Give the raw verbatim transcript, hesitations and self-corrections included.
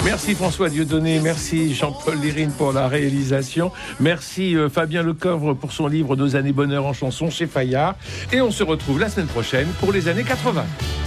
Merci François Dieudonné, merci Jean-Paul Lérine pour la réalisation, merci euh, Fabien Lecoeuvre pour son livre Nos années bonheur en chanson chez Fayard, et on se retrouve la semaine prochaine pour les années quatre-vingts.